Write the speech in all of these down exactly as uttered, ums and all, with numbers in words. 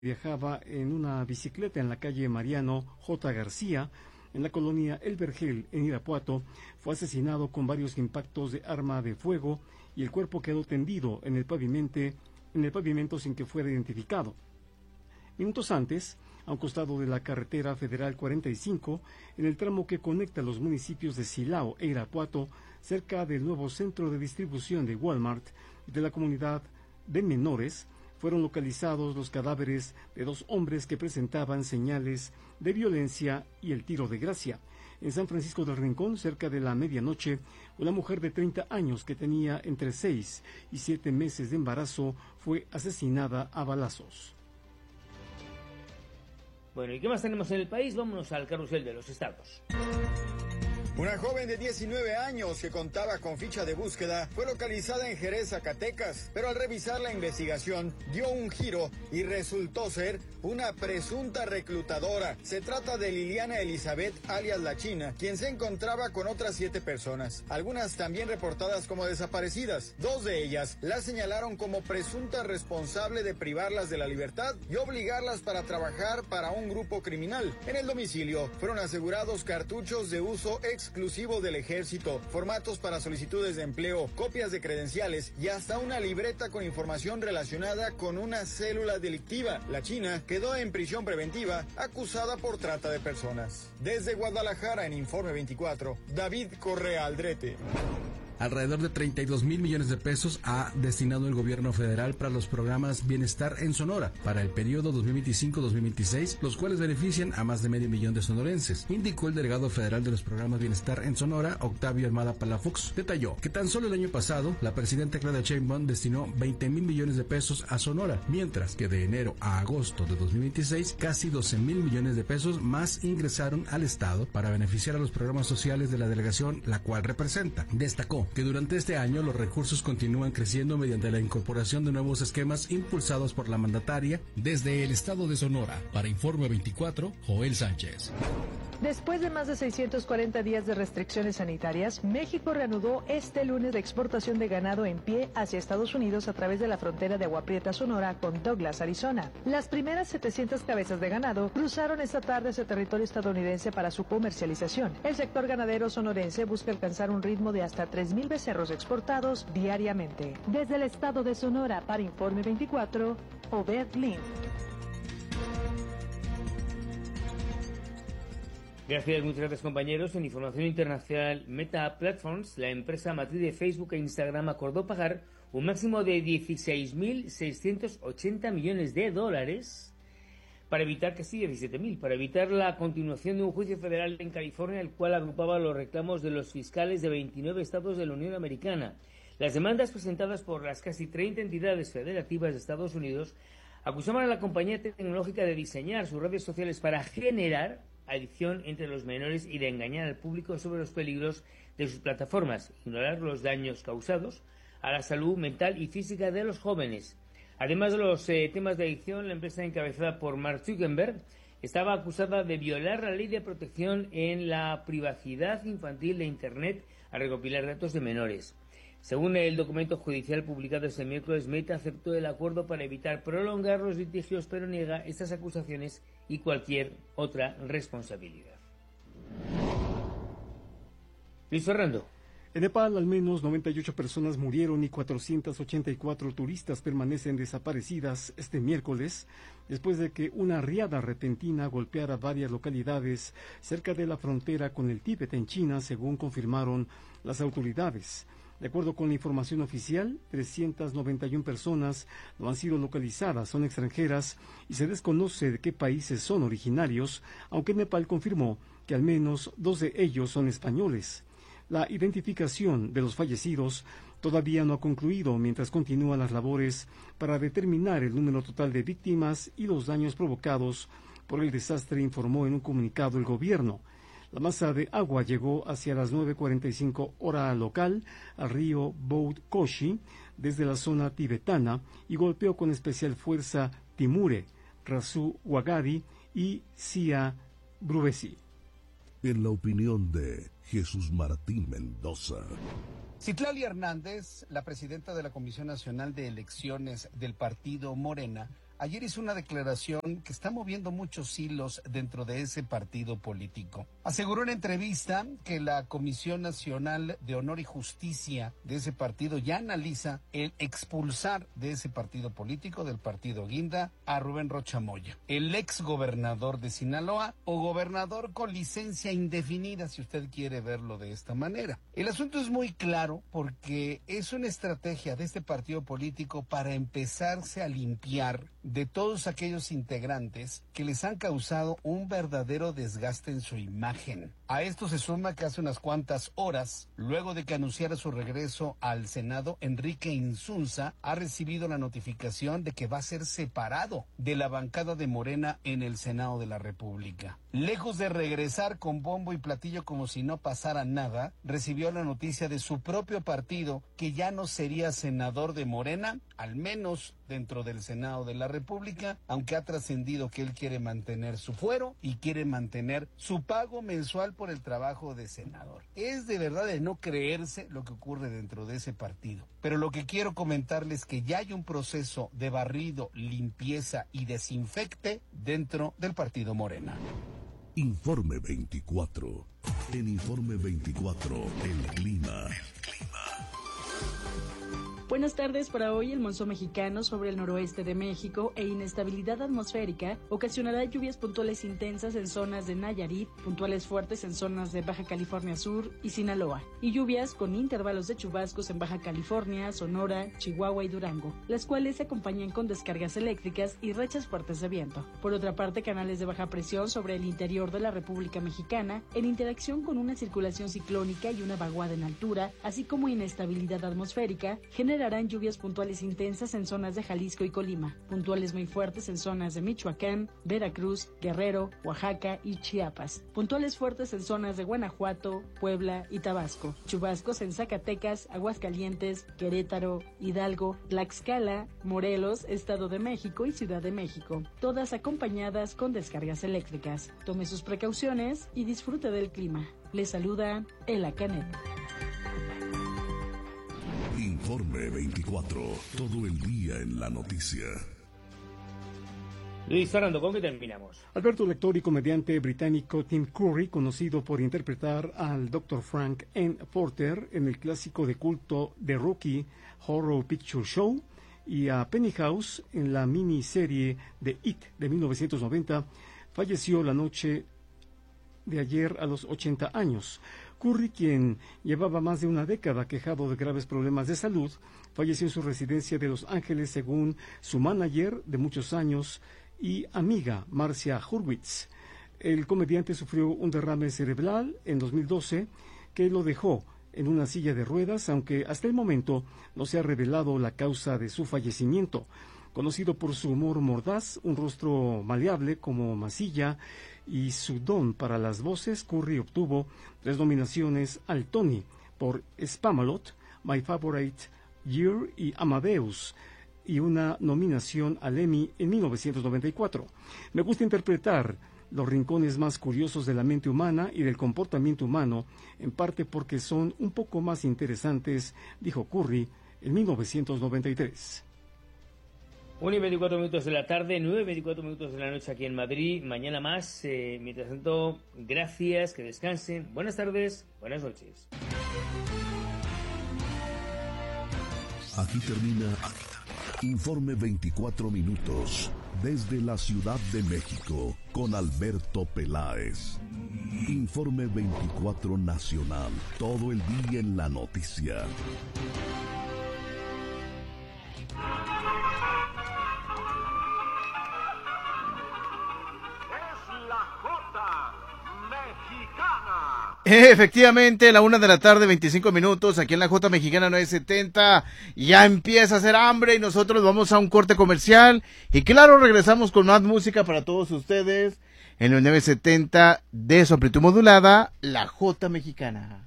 viajaba en una bicicleta en la calle Mariano J. García, en la colonia El Vergel, en Irapuato, fue asesinado con varios impactos de arma de fuego y el cuerpo quedó tendido en el pavimento, en el pavimento sin que fuera identificado. Minutos antes, a un costado de la carretera federal cuarenta y cinco, en el tramo que conecta los municipios de Silao e Irapuato, cerca del nuevo centro de distribución de Walmart de la comunidad de menores, fueron localizados los cadáveres de dos hombres que presentaban señales de violencia y el tiro de gracia. En San Francisco del Rincón, cerca de la medianoche, una mujer de treinta años que tenía entre seis y siete meses de embarazo fue asesinada a balazos. Bueno, ¿y qué más tenemos en el país? Vámonos al carrusel de los estados. Una joven de diecinueve años que contaba con ficha de búsqueda fue localizada en Jerez, Zacatecas, pero al revisar la investigación dio un giro y resultó ser una presunta reclutadora. Se trata de Liliana Elizabeth, alias La China, quien se encontraba con otras siete personas, algunas también reportadas como desaparecidas. Dos de ellas la señalaron como presunta responsable de privarlas de la libertad y obligarlas para trabajar para un grupo criminal. En el domicilio fueron asegurados cartuchos de uso exclusivo del ejército, formatos para solicitudes de empleo, copias de credenciales y hasta una libreta con información relacionada con una célula delictiva. La China quedó en prisión preventiva acusada por trata de personas. Desde Guadalajara, en Informe veinticuatro, David Correa Aldrete. Alrededor de treinta y dos mil millones de pesos ha destinado el gobierno federal para los programas Bienestar en Sonora para el periodo dos mil veinticinco a dos mil veintiséis, los cuales benefician a más de medio millón de sonorenses, indicó el delegado federal de los programas Bienestar en Sonora, Octavio Almada Palafox. Detalló que tan solo el año pasado la presidenta Claudia Sheinbaum destinó veinte mil millones de pesos a Sonora, mientras que de enero a agosto de dos mil veintiséis casi doce mil millones de pesos más ingresaron al estado para beneficiar a los programas sociales de la delegación, la cual representa. Destacó que durante este año los recursos continúan creciendo mediante la incorporación de nuevos esquemas impulsados por la mandataria. Desde el estado de Sonora, para Informe veinticuatro, Joel Sánchez. Después de más de seiscientos cuarenta días de restricciones sanitarias, México reanudó este lunes la exportación de ganado en pie hacia Estados Unidos a través de la frontera de Agua Prieta, Sonora, con Douglas, Arizona. Las primeras setecientas cabezas de ganado cruzaron esta tarde hacia territorio estadounidense para su comercialización. El sector ganadero sonorense busca alcanzar un ritmo de hasta tres mil becerros exportados diariamente. Desde el estado de Sonora, para Informe veinticuatro, Obed Lin. Gracias, muchas gracias, compañeros. En información internacional, Meta Platforms, la empresa matriz de Facebook e Instagram, acordó pagar un máximo de dieciséis mil seiscientos ochenta millones de dólares para evitar, casi diecisiete mil, para evitar la continuación de un juicio federal en California, el cual agrupaba los reclamos de los fiscales de veintinueve estados de la Unión Americana. Las demandas presentadas por las casi treinta entidades federativas de Estados Unidos acusaban a la compañía tecnológica de diseñar sus redes sociales para generar adicción entre los menores y de engañar al público sobre los peligros de sus plataformas, ignorar los daños causados a la salud mental y física de los jóvenes. Además de los eh, temas de adicción, la empresa encabezada por Mark Zuckerberg estaba acusada de violar la ley de protección en la privacidad infantil de Internet al recopilar datos de menores. Según el documento judicial publicado este miércoles, Meta aceptó el acuerdo para evitar prolongar los litigios, pero niega estas acusaciones y cualquier otra responsabilidad. Luis Fernando. En Nepal, al menos noventa y ocho personas murieron y cuatrocientos ochenta y cuatro turistas permanecen desaparecidas este miércoles, después de que una riada repentina golpeara varias localidades cerca de la frontera con el Tíbet en China, según confirmaron las autoridades. De acuerdo con la información oficial, trescientas noventa y una personas no han sido localizadas, son extranjeras y se desconoce de qué países son originarios, aunque Nepal confirmó que al menos dos de ellos son españoles. La identificación de los fallecidos todavía no ha concluido mientras continúan las labores para determinar el número total de víctimas y los daños provocados por el desastre, informó en un comunicado el gobierno. La masa de agua llegó hacia las nueve cuarenta y cinco hora local al río Bout Koshi desde la zona tibetana y golpeó con especial fuerza Timure, Rasu Wagadi y Sia Brubesi. En la opinión de Jesús Martín Mendoza. Citlali Hernández, la presidenta de la Comisión Nacional de Elecciones del partido Morena, ayer hizo una declaración que está moviendo muchos hilos dentro de ese partido político. Aseguró en entrevista que la Comisión Nacional de Honor y Justicia de ese partido ya analiza el expulsar de ese partido político, del partido Guinda, a Rubén Rocha Moya, el ex gobernador de Sinaloa o gobernador con licencia indefinida, si usted quiere verlo de esta manera. El asunto es muy claro porque es una estrategia de este partido político para empezarse a limpiar de todos aquellos integrantes que les han causado un verdadero desgaste en su imagen. A esto se suma que hace unas cuantas horas, luego de que anunciara su regreso al Senado, Enrique Insunza ha recibido la notificación de que va a ser separado de la bancada de Morena en el Senado de la República. Lejos de regresar con bombo y platillo como si no pasara nada, recibió la noticia de su propio partido que ya no sería senador de Morena, al menos dentro del Senado de la República, aunque ha trascendido que él quiere mantener su fuero y quiere mantener su pago mensual por el trabajo de senador. Es de verdad de no creerse lo que ocurre dentro de ese partido. Pero lo que quiero comentarles es que ya hay un proceso de barrido, limpieza y desinfecte dentro del partido Morena. Informe veinticuatro. En Informe veinticuatro, el clima. Buenas tardes. Para hoy, el monzón mexicano sobre el noroeste de México e inestabilidad atmosférica ocasionará lluvias puntuales intensas en zonas de Nayarit, puntuales fuertes en zonas de Baja California Sur y Sinaloa, y lluvias con intervalos de chubascos en Baja California, Sonora, Chihuahua y Durango, las cuales se acompañan con descargas eléctricas y rachas fuertes de viento. Por otra parte, canales de baja presión sobre el interior de la República Mexicana, en interacción con una circulación ciclónica y una vaguada en altura, así como inestabilidad atmosférica, generan harán lluvias puntuales intensas en zonas de Jalisco y Colima, puntuales muy fuertes en zonas de Michoacán, Veracruz, Guerrero, Oaxaca y Chiapas, puntuales fuertes en zonas de Guanajuato, Puebla y Tabasco, chubascos en Zacatecas, Aguascalientes, Querétaro, Hidalgo, Tlaxcala, Morelos, Estado de México y Ciudad de México, todas acompañadas con descargas eléctricas. Tome sus precauciones y disfrute del clima. Les saluda Ela Canet. Informe veinticuatro, todo el día en la noticia. Luis Fernando, ¿con qué terminamos? Alberto, lector y comediante británico Tim Curry, conocido por interpretar al doctor Frank N. Porter en el clásico de culto The Rocky Horror Picture Show, y a Pennyhouse en la miniserie de It de mil novecientos noventa, falleció la noche de ayer a los ochenta años. Curry, quien llevaba más de una década quejado de graves problemas de salud, falleció en su residencia de Los Ángeles, según su manager de muchos años y amiga, Marcia Hurwitz. El comediante sufrió un derrame cerebral en dos mil doce que lo dejó en una silla de ruedas, aunque hasta el momento no se ha revelado la causa de su fallecimiento. Conocido por su humor mordaz, un rostro maleable como masilla y su don para las voces, Curry obtuvo tres nominaciones al Tony por Spamalot, My Favorite Year y Amadeus, y una nominación al Emmy en mil novecientos noventa y cuatro. Me gusta interpretar los rincones más curiosos de la mente humana y del comportamiento humano, en parte porque son un poco más interesantes, dijo Curry en mil novecientos noventa y tres. una y veinticuatro minutos de la tarde, nueve y veinticuatro minutos de la noche aquí en Madrid. Mañana más. Eh, mientras tanto, gracias, que descansen. Buenas tardes, buenas noches. Aquí termina Informe veinticuatro minutos desde la Ciudad de México con Alberto Peláez. Informe veinticuatro Nacional, todo el día en la noticia. Efectivamente, la una de la tarde, veinticinco minutos, aquí en la J Mexicana nueve setenta, ya empieza a hacer hambre y nosotros vamos a un corte comercial y claro, regresamos con más música para todos ustedes en el nueve setenta de su amplitud modulada, la J Mexicana.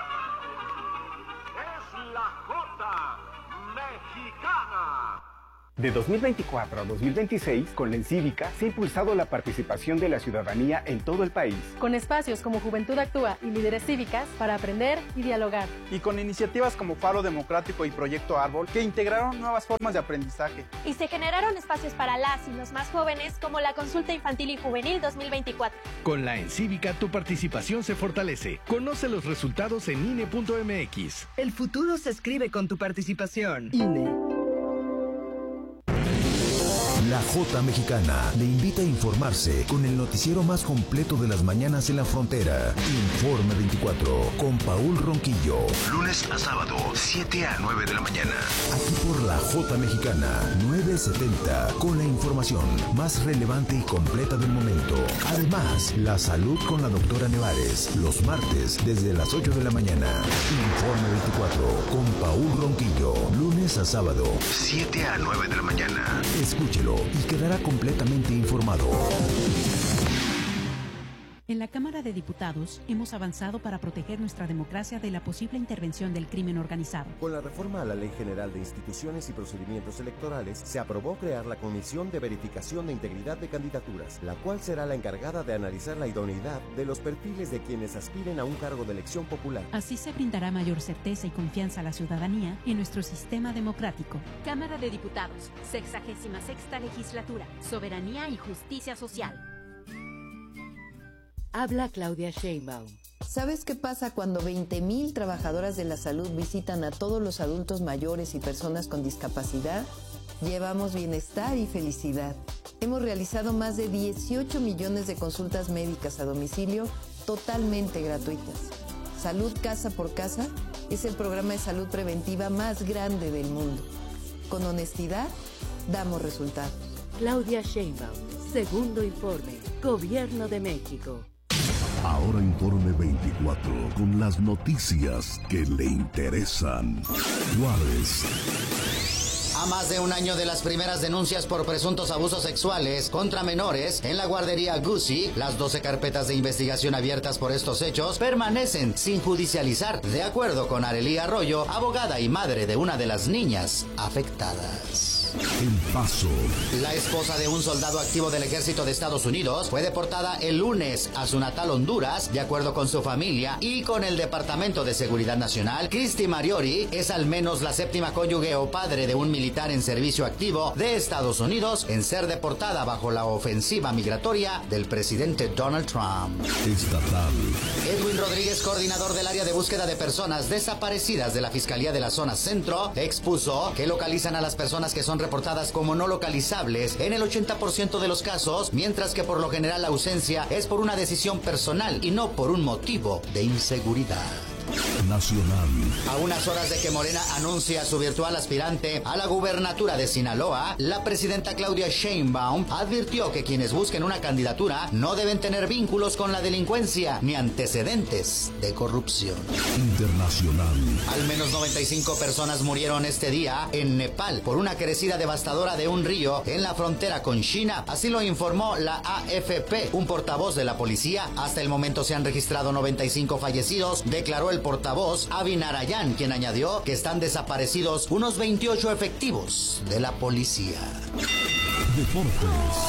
Es la J Mexicana. De dos mil veinticuatro a dos mil veintiséis, con la Encívica se ha impulsado la participación de la ciudadanía en todo el país. Con espacios como Juventud Actúa y Líderes Cívicas para aprender y dialogar. Y con iniciativas como Faro Democrático y Proyecto Árbol que integraron nuevas formas de aprendizaje. Y se generaron espacios para las y los más jóvenes como la Consulta Infantil y Juvenil dos mil veinticuatro. Con la Encívica tu participación se fortalece. Conoce los resultados en I N E punto M X. El futuro se escribe con tu participación. I N E. La Jota Mexicana le invita a informarse con el noticiero más completo de las mañanas en la frontera. Informe veinticuatro con Paul Ronquillo. Lunes a sábado, siete a nueve de la mañana. Aquí por la Jota Mexicana, nueve setenta, con la información más relevante y completa del momento. Además, la salud con la doctora Nevares, los martes desde las ocho de la mañana. Informe veinticuatro con Paul Ronquillo. Lunes a sábado, siete a nueve de la mañana. Escúchelo y quedará completamente informado. En la Cámara de Diputados hemos avanzado para proteger nuestra democracia de la posible intervención del crimen organizado. Con la reforma a la Ley General de Instituciones y Procedimientos Electorales, se aprobó crear la Comisión de Verificación de Integridad de Candidaturas, la cual será la encargada de analizar la idoneidad de los perfiles de quienes aspiren a un cargo de elección popular. Así se brindará mayor certeza y confianza a la ciudadanía en nuestro sistema democrático. Cámara de Diputados, sexagésima sexta legislatura, Soberanía y Justicia Social. Habla Claudia Sheinbaum. ¿Sabes qué pasa cuando veinte mil trabajadoras de la salud visitan a todos los adultos mayores y personas con discapacidad? Llevamos bienestar y felicidad. Hemos realizado más de dieciocho millones de consultas médicas a domicilio totalmente gratuitas. Salud Casa por Casa es el programa de salud preventiva más grande del mundo. Con honestidad, damos resultados. Claudia Sheinbaum, segundo informe, Gobierno de México. Ahora Informe veinticuatro, con las noticias que le interesan. Juárez. A más de un año de las primeras denuncias por presuntos abusos sexuales contra menores en la guardería Guzzi, las doce carpetas de investigación abiertas por estos hechos permanecen sin judicializar, de acuerdo con Arely Arroyo, abogada y madre de una de las niñas afectadas. El Paso. La esposa de un soldado activo del ejército de Estados Unidos fue deportada el lunes a su natal Honduras, de acuerdo con su familia y con el Departamento de Seguridad Nacional. Cristi Mariori es al menos la séptima cónyuge o padre de un militar en servicio activo de Estados Unidos en ser deportada bajo la ofensiva migratoria del presidente Donald Trump. Estatal. Edwin Rodríguez, coordinador del área de búsqueda de personas desaparecidas de la Fiscalía de la Zona Centro, expuso que localizan a las personas que son reportadas como no localizables en el ochenta por ciento de los casos, mientras que por lo general la ausencia es por una decisión personal y no por un motivo de inseguridad. Nacional. A unas horas de que Morena anuncia a su virtual aspirante a la gubernatura de Sinaloa, la presidenta Claudia Sheinbaum advirtió que quienes busquen una candidatura no deben tener vínculos con la delincuencia ni antecedentes de corrupción. Internacional. Al menos noventa y cinco personas murieron este día en Nepal por una crecida devastadora de un río en la frontera con China. Así lo informó la A F P, un portavoz de la policía. Hasta el momento se han registrado noventa y cinco fallecidos, declaró el portavoz Avi Narayan, quien añadió que están desaparecidos unos veintiocho efectivos de la policía. Deportes.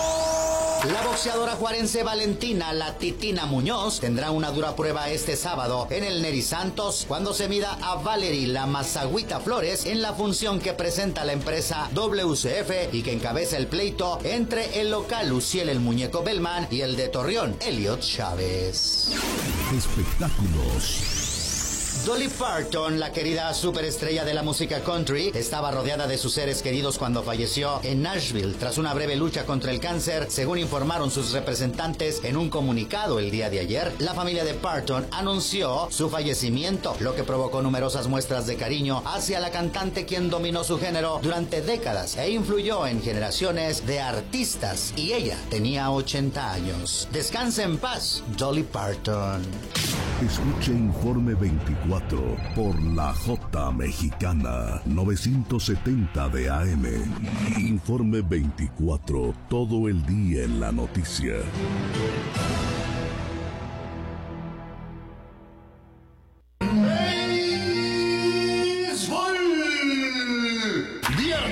La boxeadora juarense Valentina La Titina Muñoz tendrá una dura prueba este sábado en el Neri Santos cuando se mida a Valerie La Mazagüita Flores en la función que presenta la empresa W C F y que encabeza el pleito entre el local Luciel el Muñeco Bellman y el de Torreón Elliot Chávez. Espectáculos. Dolly Parton, la querida superestrella de la música country, estaba rodeada de sus seres queridos cuando falleció en Nashville tras una breve lucha contra el cáncer, según informaron sus representantes en un comunicado el día de ayer. La familia de Parton anunció su fallecimiento, lo que provocó numerosas muestras de cariño hacia la cantante, quien dominó su género durante décadas e influyó en generaciones de artistas, y ella tenía ochenta años. Descanse en paz, Dolly Parton. Escuche Informe veinticuatro por la Jota Mexicana, novecientos setenta de A M. Informe veinticuatro, todo el día en la noticia.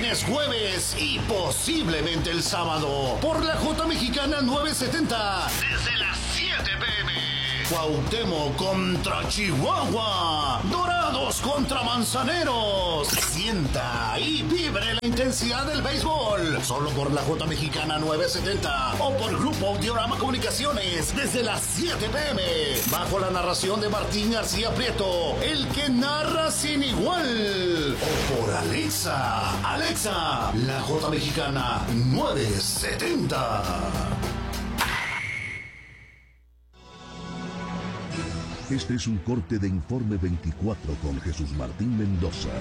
viernes, jueves y posiblemente el sábado por la J Mexicana novecientos setenta desde las siete pe eme. Cuauhtémoc contra Chihuahua, Dorados contra Manzaneros. Sienta y vibre la intensidad del béisbol, solo por la J Mexicana novecientos setenta o por Grupo Diorama Comunicaciones desde las siete pe eme, bajo la narración de Martín García Prieto, el que narra sin igual, o por Alexa. Alexa, la J Mexicana novecientos setenta. Este es un corte de Informe veinticuatro con Jesús Martín Mendoza.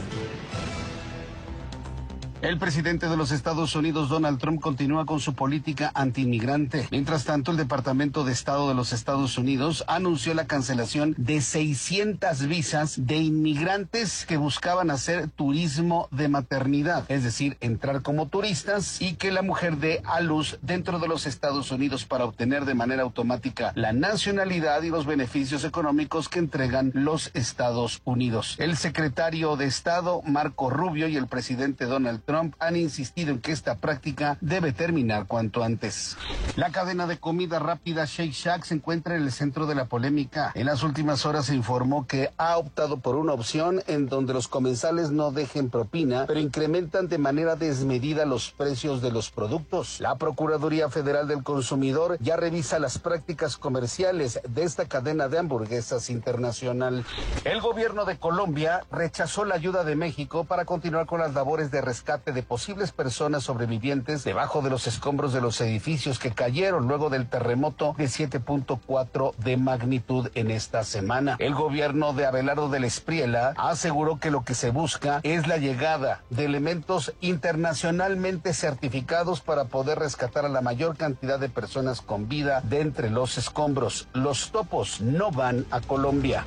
El presidente de los Estados Unidos, Donald Trump, continúa con su política antiinmigrante. Mientras tanto, el Departamento de Estado de los Estados Unidos anunció la cancelación de seiscientas visas de inmigrantes que buscaban hacer turismo de maternidad, es decir, entrar como turistas y que la mujer dé a luz dentro de los Estados Unidos para obtener de manera automática la nacionalidad y los beneficios económicos que entregan los Estados Unidos. El secretario de Estado, Marco Rubio, y el presidente Donald Trump Trump han insistido en que esta práctica debe terminar cuanto antes. La cadena de comida rápida Shake Shack se encuentra en el centro de la polémica. En las últimas horas se informó que ha optado por una opción en donde los comensales no dejen propina, pero incrementan de manera desmedida los precios de los productos. La Procuraduría Federal del Consumidor ya revisa las prácticas comerciales de esta cadena de hamburguesas internacional. El gobierno de Colombia rechazó la ayuda de México para continuar con las labores de rescate de posibles personas sobrevivientes debajo de los escombros de los edificios que cayeron luego del terremoto de siete punto cuatro de magnitud en esta semana. El gobierno de Abelardo del Espriella aseguró que lo que se busca es la llegada de elementos internacionalmente certificados para poder rescatar a la mayor cantidad de personas con vida de entre los escombros. Los topos no van a Colombia.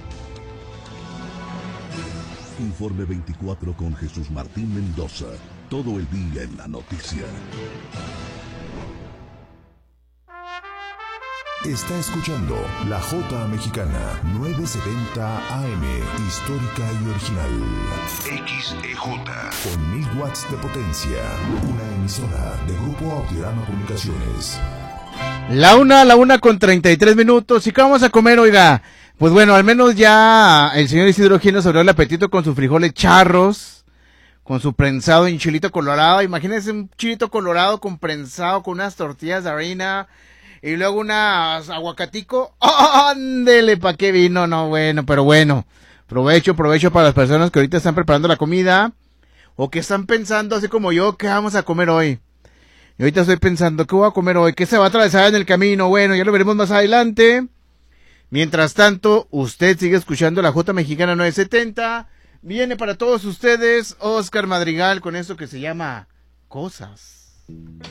Informe veinticuatro con Jesús Martín Mendoza. Todo el día en la noticia. Está escuchando la J Mexicana novecientos setenta A M, histórica y original. X E J. Con mil watts de potencia. Una emisora de Grupo Diorama Comunicaciones. La una, la una con treinta y tres minutos. ¿Y qué vamos a comer, oiga? Pues bueno, al menos ya el señor Isidro Gil nos abrió el apetito con sus frijoles charros, con su prensado en chilito colorado. Imagínense un chilito colorado con prensado, con unas tortillas de harina y luego unas aguacatico. ¡Ándele! ¿Pa' qué vino? No, bueno, pero bueno. Provecho, provecho para las personas que ahorita están preparando la comida o que están pensando, así como yo, ¿qué vamos a comer hoy? Y ahorita estoy pensando, ¿qué voy a comer hoy? ¿Qué se va a atravesar en el camino? Bueno, ya lo veremos más adelante. Mientras tanto, usted sigue escuchando la J Mexicana novecientos setenta. Viene para todos ustedes Oscar Madrigal con esto que se llama Cosas.